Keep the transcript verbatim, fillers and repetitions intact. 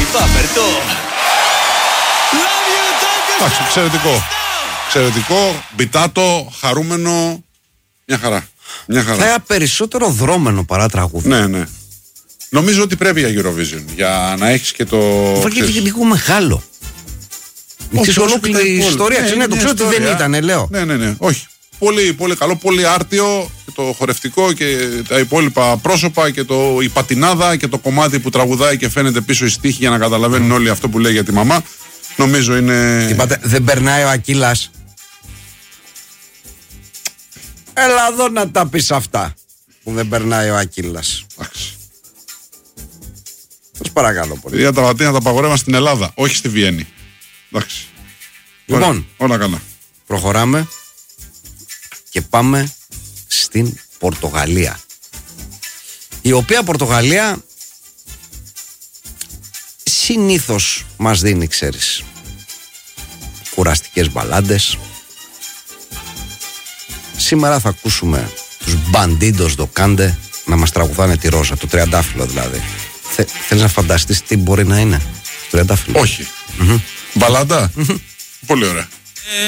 Παπερτό. Εντάξει, εξαιρετικό. Εξαιρετικό, μπιτάτο, χαρούμενο. Μια χαρά. Μια χαρά. Θα היה περισσότερο δρόμενο παρά τραγούδι. Ναι, ναι. Νομίζω ότι πρέπει για Eurovision. Για να έχεις και το. Βάγε λίγο μεγάλο. Όχι, Ξέρεις ολόκληρη η ιστορία. Ναι, Ναι, το ξέρω ότι δεν ήταν, λέω. Ναι, ναι, ναι. Όχι. Πολύ, πολύ καλό, πολύ άρτιο. Και το χορευτικό και τα υπόλοιπα πρόσωπα και το, η πατινάδα και το κομμάτι που τραγουδάει και φαίνεται πίσω η στίχη για να καταλαβαίνουν όλοι αυτό που λέει για τη μαμά. Νομίζω είναι. Είπατε, δεν περνάει ο Ακύλας. Έλα εδώ να τα πεις αυτά που δεν περνάει ο Ακύλας. Εντάξει. Σας παρακαλώ πολύ. Για τα Λατίνα τα απαγορεύαν στην Ελλάδα, όχι στη Βιέννη. Εντάξει. Λοιπόν, όλα καλά. Προχωράμε και πάμε στην Πορτογαλία. Η οποία Πορτογαλία συνήθως μας δίνει, ξέρεις, κουραστικές μπαλάντες. Σήμερα θα ακούσουμε τους Bandidos do Cande να μας τραγουδάνε τη Ρόζα, το τριαντάφυλλο δηλαδή. Θε, θέλεις να φανταστείς τι μπορεί να είναι το τριαντάφυλλο? Όχι. Mm-hmm. Μπαλάντα. Mm-hmm. Πολύ ωραία.